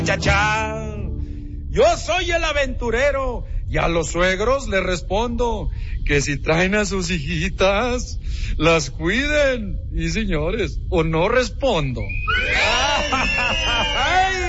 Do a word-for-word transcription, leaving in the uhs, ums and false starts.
Cha, cha. Yo soy el aventurero y a los suegros les respondo que si traen a sus hijitas, las cuiden. Y señores, o no respondo.